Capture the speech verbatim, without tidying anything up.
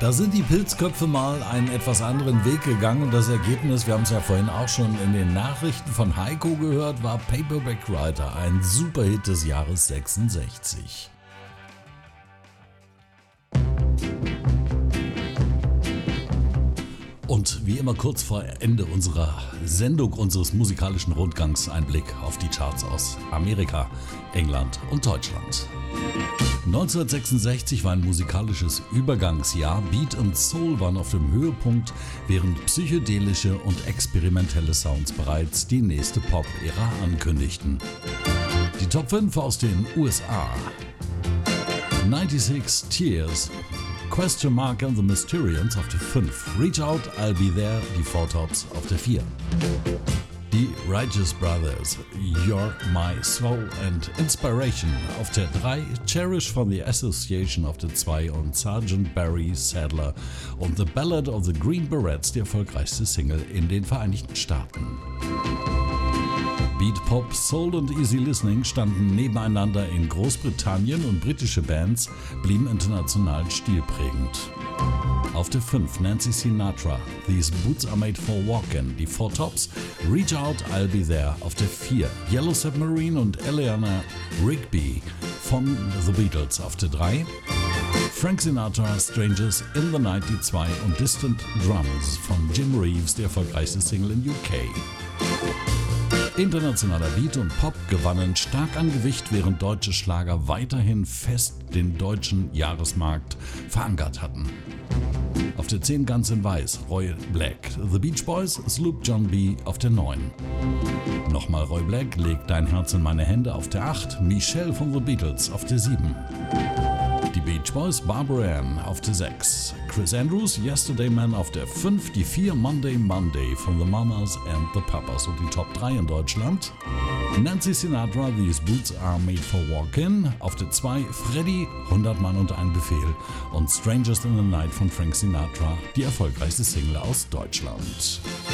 Da sind die Pilzköpfe mal einen etwas anderen Weg gegangen und das Ergebnis, wir haben es ja vorhin auch schon in den Nachrichten von Heiko gehört, war Paperback Writer, ein Superhit des Jahres sechsundsechzig. Und wie immer kurz vor Ende unserer Sendung, unseres musikalischen Rundgangs, ein Blick auf die Charts aus Amerika, England und Deutschland. neunzehnhundertsechsundsechzig war ein musikalisches Übergangsjahr. Beat und Soul waren auf dem Höhepunkt, während psychedelische und experimentelle Sounds bereits die nächste Pop-Ära ankündigten. Die Top fünf aus den U S A. sechsundneunzig Tears, Question Mark and the Mysterians auf der fünf. Reach Out, I'll Be There, die Four Tops auf der vier. Die Righteous Brothers, You're My Soul and Inspiration auf der drei, Cherish von The Association auf der zwei und Sergeant Barry Sadler und The Ballad of the Green Berets, die erfolgreichste Single in den Vereinigten Staaten. Beat, Pop, Soul und Easy Listening standen nebeneinander in Großbritannien und britische Bands blieben international stilprägend. Auf der fünf Nancy Sinatra, These Boots Are Made for Walking, die Four Tops, Reach Out, I'll Be There auf der vier, Yellow Submarine und Eleanor Rigby von The Beatles auf der drei, Frank Sinatra, Strangers in the Night die zwei und Distant Drums von Jim Reeves, die erfolgreichste Single in U K. Internationaler Beat und Pop gewannen stark an Gewicht, während deutsche Schlager weiterhin fest den deutschen Jahresmarkt verankert hatten. Auf der zehn Guns N' Weiß, Roy Black, The Beach Boys, Sloop John B. auf der neun. Nochmal Roy Black, Leg dein Herz in meine Hände auf der acht, Michelle von The Beatles auf der sieben. Die Beach Boys, Barbara Ann auf der sechs, Chris Andrews, Yesterday Man auf der fünf, die vier Monday Monday von The Mamas and the Papas und die Top drei in Deutschland. Nancy Sinatra, These Boots Are Made for Walking auf der zwei, Freddy, hundert Mann und ein Befehl und Strangers in the Night von Frank Sinatra, die erfolgreichste Single aus Deutschland.